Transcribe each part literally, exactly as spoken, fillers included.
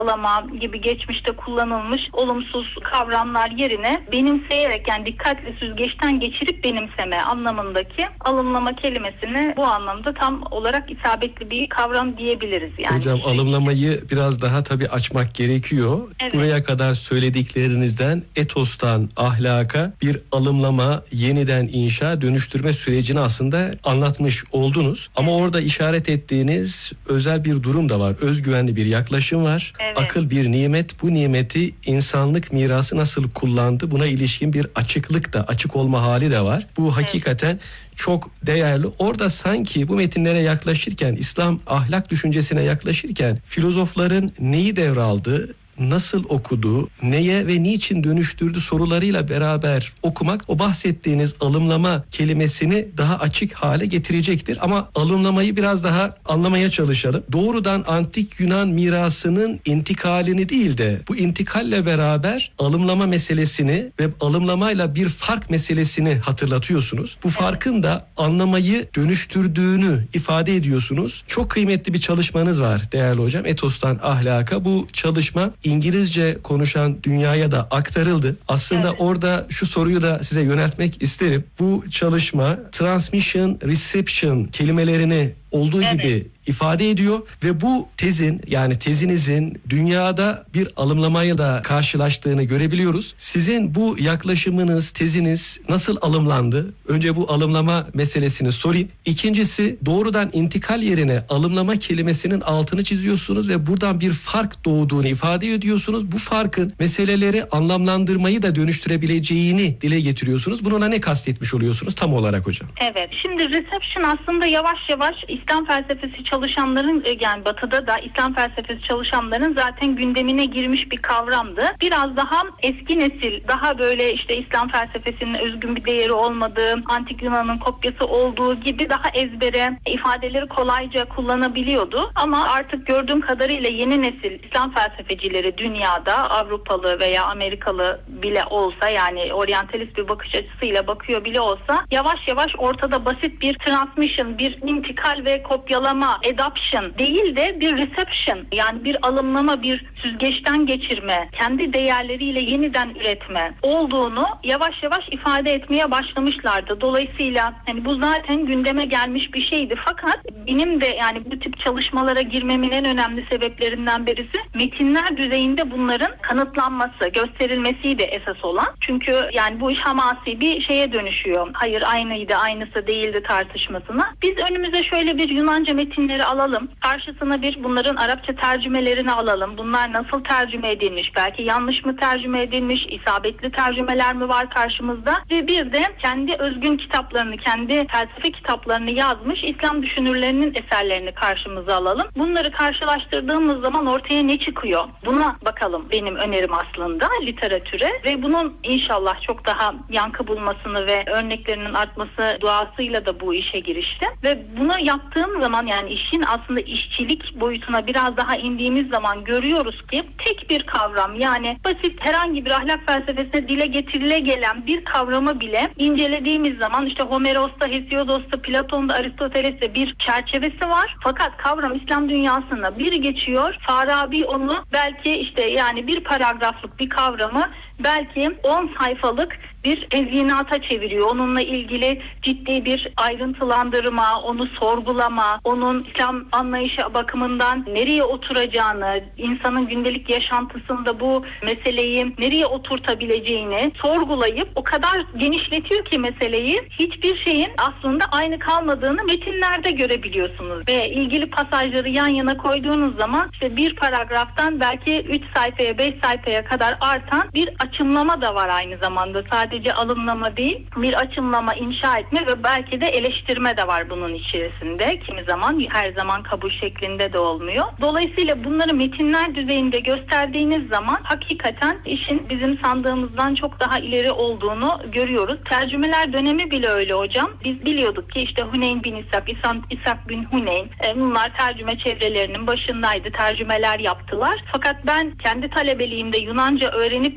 Lama gibi geçmişte kullanılmış olumsuz kavramlar yerine benimseyerek, yani dikkatli süzgeçten geçirip benimseme anlamındaki alımlama kelimesini bu anlamda tam olarak isabetli bir kavram diyebiliriz. Yani hocam alımlamayı biraz daha tabii açmak gerekiyor. Evet. Buraya kadar söylediklerinizden etostan ahlaka bir alımlama, yeniden inşa, dönüştürme sürecini aslında anlatmış oldunuz. Ama orada işaret ettiğiniz özel bir durum da var. Özgüvenli bir yaklaşım var. Evet. Akıl bir nimet. Bu nimeti insanlık mirası nasıl kullandı? Buna ilişkin bir açıklık da, açık olma hali de var. Bu hakikaten evet. çok değerli. Orada sanki bu metinlere yaklaşırken, İslam ahlak düşüncesine yaklaşırken filozofların neyi devraldı, nasıl okudu, neye ve niçin dönüştürdü sorularıyla beraber okumak o bahsettiğiniz alımlama kelimesini daha açık hale getirecektir. Ama alımlamayı biraz daha anlamaya çalışalım. Doğrudan antik Yunan mirasının intikalini değil de bu intikalle beraber alımlama meselesini ve alımlamayla bir fark meselesini hatırlatıyorsunuz. Bu farkın da anlamayı dönüştürdüğünü ifade ediyorsunuz. Çok kıymetli bir çalışmanız var değerli hocam. Etos'tan ahlaka. Bu çalışma İngilizce konuşan dünyaya da aktarıldı. Aslında evet. orada şu soruyu da size yöneltmek isterim. Bu çalışma transmission, reception kelimelerini olduğu evet. gibi ifade ediyor ve bu tezin, yani tezinizin dünyada bir alımlamayla da karşılaştığını görebiliyoruz. Sizin bu yaklaşımınız, teziniz nasıl alımlandı? Önce bu alımlama meselesini sorayım. İkincisi, doğrudan intikal yerine alımlama kelimesinin altını çiziyorsunuz ve buradan bir fark doğduğunu ifade ediyorsunuz. Bu farkın meseleleri anlamlandırmayı da dönüştürebileceğini dile getiriyorsunuz. Bununla ne kastetmiş oluyorsunuz tam olarak hocam? Evet. Şimdi reception aslında yavaş yavaş İslam felsefesi çalışanların, yani batıda da İslam felsefesi çalışanların zaten gündemine girmiş bir kavramdı. Biraz daha eski nesil, daha böyle işte İslam felsefesinin özgün bir değeri olmadığı, antik Yunan'ın kopyası olduğu gibi daha ezbere ifadeleri kolayca kullanabiliyordu. Ama artık gördüğüm kadarıyla yeni nesil İslam felsefecileri dünyada, Avrupalı veya Amerikalı bile olsa, yani oryantalist bir bakış açısıyla bakıyor bile olsa, yavaş yavaş ortada basit bir transmission, bir intikal ve kopyalama, adoption değil de bir reception, yani bir alımlama, bir süzgeçten geçirme, kendi değerleriyle yeniden üretme olduğunu yavaş yavaş ifade etmeye başlamışlardı. Dolayısıyla hani bu zaten gündeme gelmiş bir şeydi. Fakat benim de yani bu tip çalışmalara girmemin en önemli sebeplerinden birisi metinler düzeyinde bunların kanıtlanması, gösterilmesiydi esas olan. Çünkü yani bu iş hamasi bir şeye dönüşüyor. Hayır aynıydı, aynısı değildi tartışmasına. Biz önümüze şöyle bir Yunanca metinleri alalım. Karşısına bir bunların Arapça tercümelerini alalım. Bunlar nasıl tercüme edilmiş? Belki yanlış mı tercüme edilmiş? İsabetli tercümeler mi var karşımızda? Ve bir de kendi özgün kitaplarını, kendi felsefe kitaplarını yazmış İslam düşünürlerinin eserlerini karşımıza alalım. Bunları karşılaştırdığımız zaman ortaya ne çıkıyor? Buna bakalım benim önerim aslında literatüre ve bunun inşallah çok daha yankı bulmasını ve örneklerinin artması duasıyla da bu işe girişti. Ve bunu yaptığım zaman, yani işin aslında işçilik boyutuna biraz daha indiğimiz zaman görüyoruz ki tek bir kavram, yani basit herhangi bir ahlak felsefesine dile getirile gelen bir kavramı bile incelediğimiz zaman işte Homeros'ta, Hesiodos'ta, Platon'da, Aristoteles'te bir çerçevesi var. Fakat kavram İslam dünyasında bir geçiyor. Farabi onu belki işte yani bir paragraflık bir kavramı belki on sayfalık bir tezyinata çeviriyor. Onunla ilgili ciddi bir ayrıntılandırma, onu sorgulama, onun İslam anlayışı bakımından nereye oturacağını, insanın gündelik yaşantısında bu meseleyi nereye oturtabileceğini sorgulayıp o kadar genişletiyor ki meseleyi, hiçbir şeyin aslında aynı kalmadığını metinlerde görebiliyorsunuz. Ve ilgili pasajları yan yana koyduğunuz zaman işte bir paragraftan belki üç sayfaya, beş sayfaya kadar artan bir açımlama da var aynı zamanda. Sadece alımlama değil, bir açımlama, inşa etme ve belki de eleştirme de var bunun içerisinde. Kimi zaman, her zaman kabul şeklinde de olmuyor. Dolayısıyla bunları metinler düzeyinde gösterdiğiniz zaman hakikaten işin bizim sandığımızdan çok daha ileri olduğunu görüyoruz. Tercümeler dönemi bile öyle hocam. Biz biliyorduk ki işte Huneyn bin İshak, İshak bin Huneyn, bunlar tercüme çevrelerinin başındaydı. Tercümeler yaptılar. Fakat ben kendi talebeliğimde Yunanca öğrenip İshak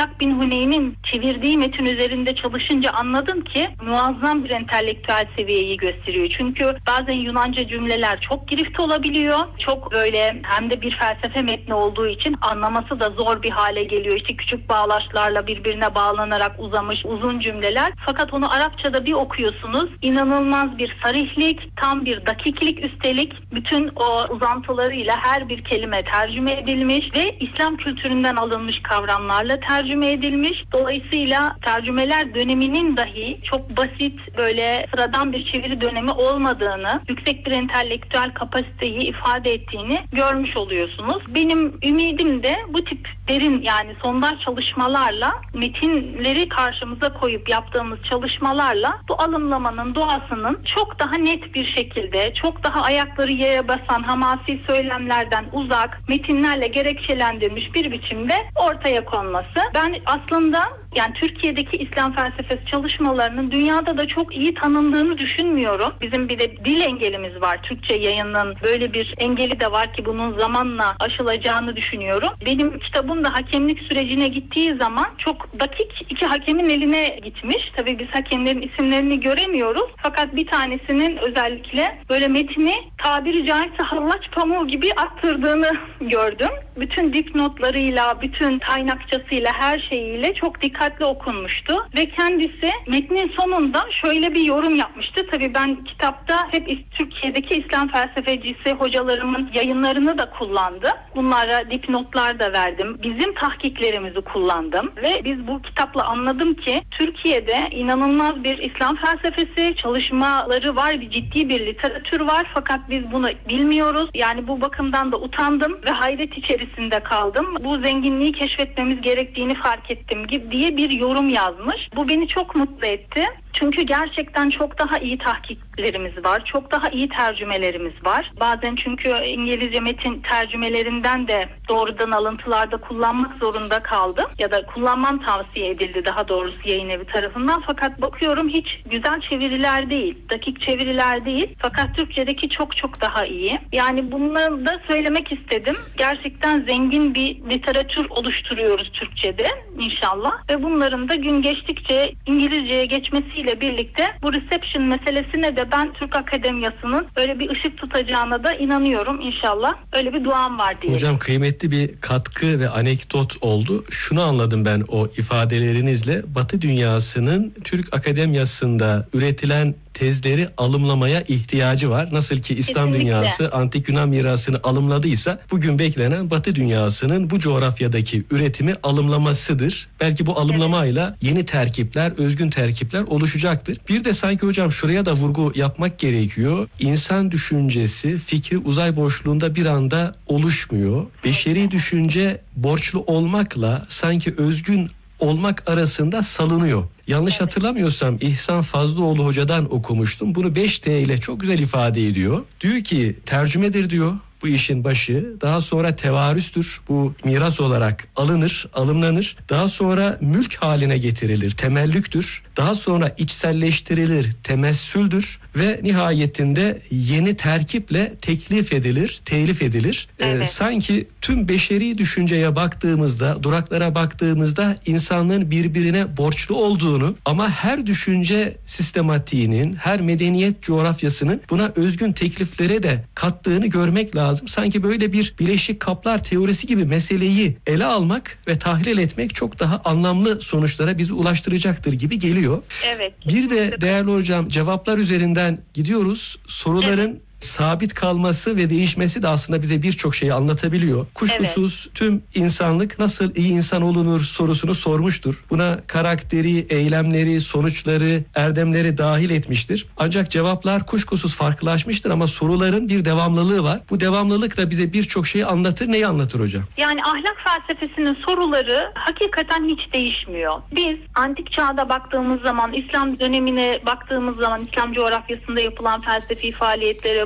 İshak bin Huneyn'in çevirdiği metin üzerinde çalışınca anladım ki muazzam bir entelektüel seviyeyi gösteriyor. Çünkü bazen Yunanca cümleler çok girift olabiliyor. Çok böyle, hem de bir felsefe metni olduğu için anlaması da zor bir hale geliyor. İşte küçük bağlaçlarla birbirine bağlanarak uzamış uzun cümleler. Fakat onu Arapçada bir okuyorsunuz. İnanılmaz bir sarihlik, tam bir dakiklik, üstelik bütün o uzantılarıyla her bir kelime tercüme edilmiş ve İslam kültüründen alınmış kavramlarla tercüme edilmiş. Dolayısıyla tercümeler döneminin dahi çok basit, böyle sıradan bir çeviri dönemi olmadığını, yüksek bir entelektüel kapasiteyi ifade ettiğini görmüş oluyorsunuz. Benim ümidim de bu tip derin, yani sondaj çalışmalarla, metinleri karşımıza koyup yaptığımız çalışmalarla bu alımlamanın doğasının çok daha net bir şekilde, çok daha ayakları yere basan hamasi söylemlerden uzak, metinlerle gerekçelendirilmiş bir biçimde ortaya konması. Ben aslında yani Türkiye'deki İslam felsefesi çalışmalarının dünyada da çok iyi tanındığını düşünmüyorum. Bizim bir de dil engelimiz var. Türkçe yayının böyle bir engeli de var ki bunun zamanla aşılacağını düşünüyorum. Benim kitabım da hakemlik sürecine gittiği zaman çok dakik iki hakemin eline gitmiş. Tabii biz hakemlerin isimlerini göremiyoruz. Fakat bir tanesinin özellikle böyle metni tabiri caizse hallaç pamuğu gibi attırdığını gördüm. Bütün dipnotlarıyla, bütün kaynakçasıyla, her şeyiyle çok dikkatli okunmuştu. Ve kendisi metnin sonunda şöyle bir yorum yapmıştı. Tabii ben kitapta hep Türkiye'deki İslam felsefecisi hocalarımın yayınlarını da kullandım. Bunlara dipnotlar da verdim. Bizim tahkiklerimizi kullandım. Ve biz bu kitapla anladım ki Türkiye'de inanılmaz bir İslam felsefesi çalışmaları var. Bir ciddi bir literatür var. Fakat biz bunu bilmiyoruz. Yani bu bakımdan da utandım ve hayret içerisinde kaldım. Bu zenginliği keşfetmemiz gerektiğini fark ettim gibi diye bir yorum yazmış. Bu beni çok mutlu etti. Çünkü gerçekten çok daha iyi tahkiklerimiz var. Çok daha iyi tercümelerimiz var. Bazen çünkü İngilizce metin tercümelerinden de doğrudan alıntılarda kullanmak zorunda kaldım. Ya da kullanmam tavsiye edildi daha doğrusu yayın evi tarafından. Fakat bakıyorum hiç güzel çeviriler değil. Dakik çeviriler değil. Fakat Türkçedeki çok çok daha iyi. Yani bunları da söylemek istedim. Gerçekten zengin bir literatür oluşturuyoruz Türkçede inşallah. Ve bunların da gün geçtikçe İngilizceye geçmesi ile birlikte bu reception meselesine de ben Türk Akademiyası'nın öyle bir ışık tutacağına da inanıyorum inşallah. Öyle bir duam var diye. Hocam kıymetli bir katkı ve anekdot oldu. Şunu anladım ben o ifadelerinizle. Batı dünyasının Türk Akademiyası'nda üretilen tezleri alımlamaya ihtiyacı var. Nasıl ki İslam Kesinlikle. dünyası antik Yunan mirasını alımladıysa bugün beklenen Batı dünyasının bu coğrafyadaki üretimi alımlamasıdır. Belki bu alımlamayla evet. yeni terkipler, özgün terkipler oluşacaktır. Bir de sanki hocam şuraya da vurgu yapmak gerekiyor. İnsan düşüncesi, fikri uzay boşluğunda bir anda oluşmuyor. Beşeri düşünce borçlu olmakla sanki özgün olmak arasında salınıyor. Yanlış evet. hatırlamıyorsam İhsan Fazlıoğlu hocadan okumuştum. Bunu beş T ile çok güzel ifade ediyor. Diyor ki tercümedir diyor bu işin başı. Daha sonra tevarüstür. Bu miras olarak alınır, alımlanır. Daha sonra mülk haline getirilir. Temellüktür. Daha sonra içselleştirilir. Temessüldür. Ve nihayetinde yeni terkiple teklif edilir, telif edilir. Evet. Ee, sanki tüm beşeri düşünceye baktığımızda, duraklara baktığımızda insanlığın birbirine borçlu olduğunu ama her düşünce sistematiğinin, her medeniyet coğrafyasının buna özgün tekliflere de kattığını görmek lazım. Sanki böyle bir bileşik kaplar teorisi gibi meseleyi ele almak ve tahlil etmek çok daha anlamlı sonuçlara bizi ulaştıracaktır gibi geliyor. Evet. Bir de değerli hocam cevaplar üzerinden gidiyoruz. Soruların evet. sabit kalması ve değişmesi de aslında bize birçok şeyi anlatabiliyor. Kuşkusuz evet. tüm insanlık nasıl iyi insan olunur sorusunu sormuştur. Buna karakteri, eylemleri, sonuçları, erdemleri dahil etmiştir. Ancak cevaplar kuşkusuz farklılaşmıştır ama soruların bir devamlılığı var. Bu devamlılık da bize birçok şeyi anlatır. Neyi anlatır hocam? Yani ahlak felsefesinin soruları hakikaten hiç değişmiyor. Biz antik çağda baktığımız zaman, İslam dönemine baktığımız zaman, İslam coğrafyasında yapılan felsefi faaliyetlere,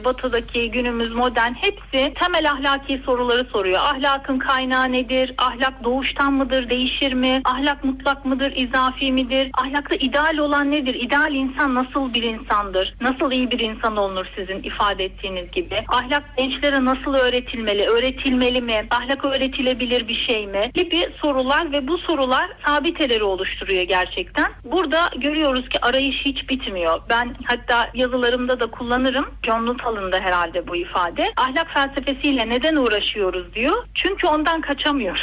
işte batıdaki günümüz modern hepsi temel ahlaki soruları soruyor. Ahlakın kaynağı nedir? Ahlak doğuştan mıdır? Değişir mi? Ahlak mutlak mıdır? İzafi midir? Ahlakta ideal olan nedir? İdeal insan nasıl bir insandır? Nasıl iyi bir insan olunur sizin ifade ettiğiniz gibi? Ahlak gençlere nasıl öğretilmeli? Öğretilmeli mi? Ahlak öğretilebilir bir şey mi? Gibi sorular ve bu sorular sabiteleri oluşturuyor gerçekten. Burada görüyoruz ki arayış hiç bitmiyor. Ben hatta yazılarımda da kullanırım. John Nuttall'ın da herhalde bu ifade. Ahlak felsefesiyle neden uğraşıyoruz diyor. Çünkü ondan kaçamıyoruz.